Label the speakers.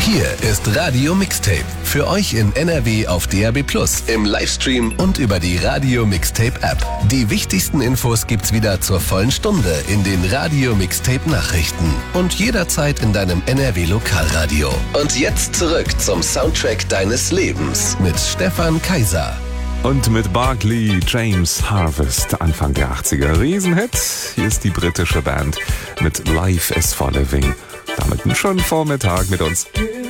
Speaker 1: Hier ist Radio Mixtape. Für euch in NRW auf DAB+, im Livestream und über die Radio Mixtape App. Die wichtigsten Infos gibt's wieder zur vollen Stunde in den Radio Mixtape Nachrichten und jederzeit in deinem NRW Lokalradio. Und jetzt zurück zum Soundtrack deines Lebens mit Stefan Kaiser.
Speaker 2: Und mit Barclay James Harvest, Anfang der 80er. Riesenhit. Hier ist die britische Band mit Life is for Living. Damit schon Vormittag mit uns.